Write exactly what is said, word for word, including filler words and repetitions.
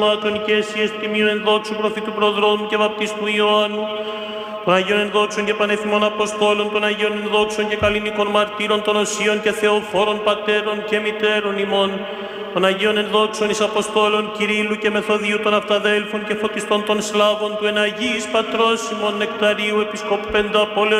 και εσύ εστιμίου ενδόξου προφήτου προδρόμου και βαπτίστου Ιωάννου, των Αγίων ενδόξων και πανεθυμών Αποστόλων, των Αγίων ενδόξων και καλλινικών μαρτύρων, των Οσίων και Θεοφόρων πατέρων και μητέρων ημών, των Αγίων ενδόξων εις Αποστόλων Κυρίλλου και Μεθοδίου των Αυταδέλφων και φωτιστών των Σλάβων του εν Αγίης Πατρός ημών Νεκταρίου Επισκόπου Πενταπόλεως